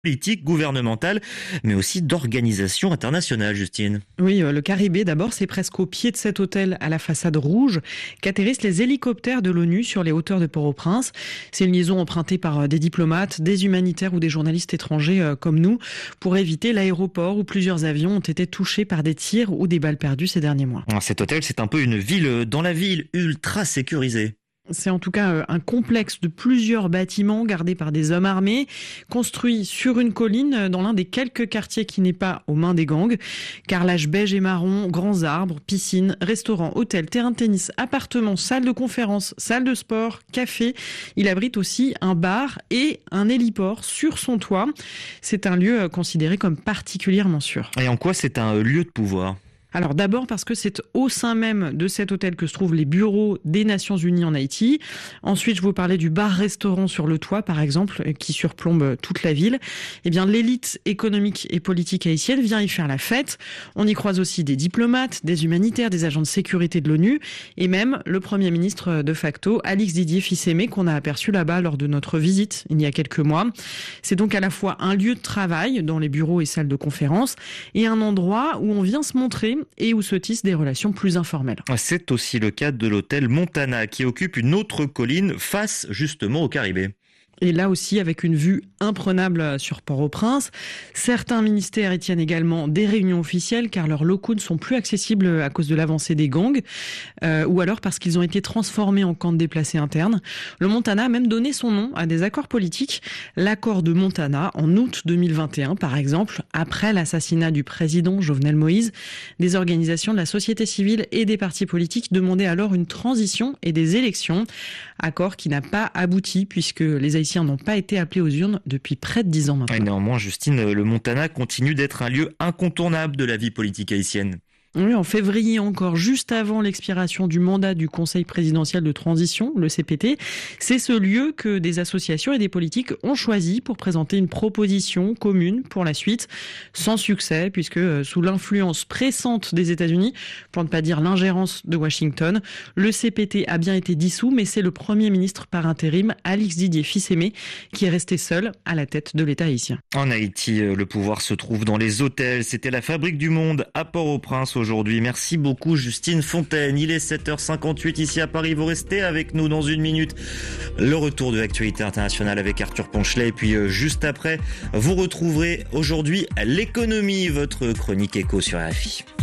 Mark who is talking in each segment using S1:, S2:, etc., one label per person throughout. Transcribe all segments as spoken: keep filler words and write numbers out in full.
S1: politique, gouvernementale, mais aussi d'organisations internationales, Justine.
S2: Oui, le Caribé, d'abord, c'est presque au pied de cet hôtel à la façade rouge qu'atterrissent les hélicoptères de l'ONU sur les hauteurs de Port-au-Prince. C'est une liaison empruntée par des diplomates, des humanitaires ou des journalistes étrangers comme nous pour éviter l'aéroport où plusieurs avions ont été touchés par des tirs ou des balles perdues ces derniers mois.
S1: Cet hôtel, c'est un peu une ville dans la ville, ultra sécurisée.
S2: C'est en tout cas un complexe de plusieurs bâtiments gardés par des hommes armés, construits sur une colline dans l'un des quelques quartiers qui n'est pas aux mains des gangs. Carrelage beige et marron, grands arbres, piscines, restaurants, hôtels, terrain de tennis, appartements, salles de conférence, salles de sport, café. Il abrite aussi un bar et un héliport sur son toit. C'est un lieu considéré comme particulièrement sûr.
S1: Et en quoi c'est un lieu de pouvoir ?
S2: Alors d'abord parce que c'est au sein même de cet hôtel que se trouvent les bureaux des Nations Unies en Haïti. Ensuite, je vous parlais du bar-restaurant sur le toit, par exemple, qui surplombe toute la ville. Eh bien, l'élite économique et politique haïtienne vient y faire la fête. On y croise aussi des diplomates, des humanitaires, des agents de sécurité de l'ONU et même le Premier ministre de facto, Alix Didier Fils-Aimé, qu'on a aperçu là-bas lors de notre visite il y a quelques mois. C'est donc à la fois un lieu de travail dans les bureaux et salles de conférence et un endroit où on vient se montrer et où se tissent des relations plus informelles.
S1: C'est aussi le cas de l'hôtel Montana qui occupe une autre colline face justement au Caribé.
S2: Et là aussi, avec une vue imprenable sur Port-au-Prince. Certains ministères y tiennent également des réunions officielles car leurs locaux ne sont plus accessibles à cause de l'avancée des gangs euh, ou alors parce qu'ils ont été transformés en camps de déplacés internes. Le Montana a même donné son nom à des accords politiques. L'accord de Montana en août deux mille vingt et un, par exemple, après l'assassinat du président Jovenel Moïse, des organisations de la société civile et des partis politiques demandaient alors une transition et des élections. Accord qui n'a pas abouti puisque les Haïtiens n'ont pas été appelés aux urnes depuis près de dix ans maintenant.
S1: Et néanmoins, Justine, le Montana continue d'être un lieu incontournable de la vie politique haïtienne.
S2: Oui, en février encore, juste avant l'expiration du mandat du Conseil présidentiel de transition, le C P T, c'est ce lieu que des associations et des politiques ont choisi pour présenter une proposition commune pour la suite, sans succès, puisque sous l'influence pressante des États-Unis, pour ne pas dire l'ingérence de Washington, le C P T a bien été dissous, mais c'est le Premier ministre par intérim, Alix Didier Fils-Aimé, qui est resté seul à la tête de l'État haïtien.
S1: En Haïti, le pouvoir se trouve dans les hôtels. C'était la fabrique du monde à Port-au-Prince aujourd'hui. Merci beaucoup Justine Fontaine. Il est sept heures cinquante-huit ici à Paris. Vous restez avec nous dans une minute. Le retour de l'actualité internationale avec Arthur Ponchelet. Et puis juste après, vous retrouverez aujourd'hui l'économie, votre chronique éco sur R F I.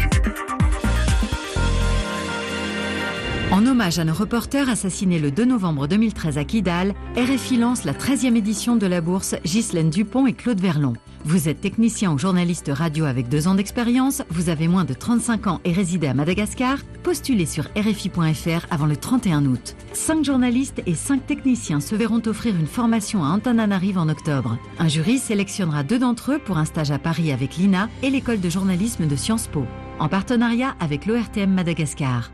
S3: En hommage à nos reporters assassinés le deux novembre deux mille treize à Kidal, R F I lance la treizième édition de la bourse Ghislaine Dupont et Claude Verlon. Vous êtes technicien ou journaliste radio avec deux ans d'expérience, vous avez moins de trente-cinq ans et résidez à Madagascar, postulez sur R F I point F R avant le trente et un août. Cinq journalistes et cinq techniciens se verront offrir une formation à Antananarive en octobre. Un jury sélectionnera deux d'entre eux pour un stage à Paris avec l'I N A et l'école de journalisme de Sciences Po, en partenariat avec l'O R T M Madagascar.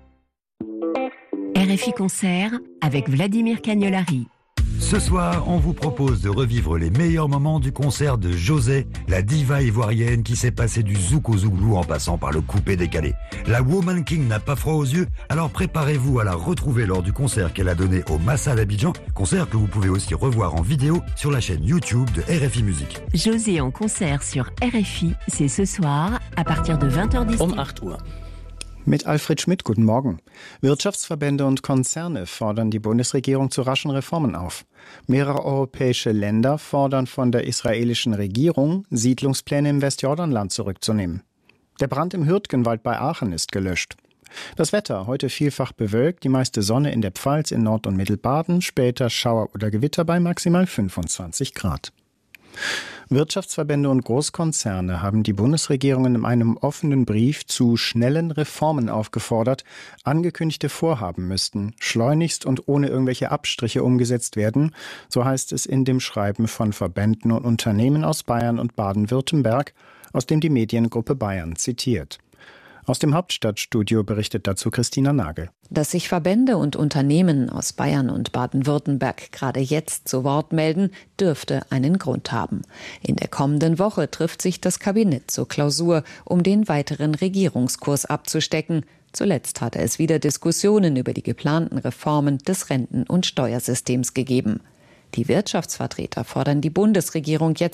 S4: R F I Concert avec Vladimir Cagnolari.
S5: Ce soir, on vous propose de revivre les meilleurs moments du concert de José, la diva ivoirienne qui s'est passée du zouk au zouglou en passant par le coupé décalé. La Woman King n'a pas froid aux yeux, alors préparez-vous à la retrouver lors du concert qu'elle a donné au Massa d'Abidjan, concert que vous pouvez aussi revoir en vidéo sur la chaîne YouTube de R F I Musique.
S4: José en concert sur R F I, c'est ce soir à partir de vingt heures dix.
S6: Um acht Uhr.
S7: Mit Alfred Schmidt, guten Morgen. Wirtschaftsverbände und Konzerne fordern die Bundesregierung zu raschen Reformen auf. Mehrere europäische Länder fordern von der israelischen Regierung, Siedlungspläne im Westjordanland zurückzunehmen. Der Brand im Hürtgenwald bei Aachen ist gelöscht. Das Wetter, heute vielfach bewölkt, die meiste Sonne in der Pfalz, in Nord- und Mittelbaden, später Schauer oder Gewitter bei maximal fünfundzwanzig Grad. Wirtschaftsverbände und Großkonzerne haben die Bundesregierung in einem offenen Brief zu schnellen Reformen aufgefordert. Angekündigte Vorhaben müssten schleunigst und ohne irgendwelche Abstriche umgesetzt werden, so heißt es in dem Schreiben von Verbänden und Unternehmen aus Bayern und Baden-Württemberg, aus dem die Mediengruppe Bayern zitiert. Aus dem Hauptstadtstudio berichtet dazu Christina Nagel.
S8: Dass sich Verbände und Unternehmen aus Bayern und Baden-Württemberg gerade jetzt zu Wort melden, dürfte einen Grund haben. In der kommenden Woche trifft sich das Kabinett zur Klausur, um den weiteren Regierungskurs abzustecken. Zuletzt hatte es wieder Diskussionen über die geplanten Reformen des Renten- und Steuersystems gegeben. Die Wirtschaftsvertreter fordern die Bundesregierung jetzt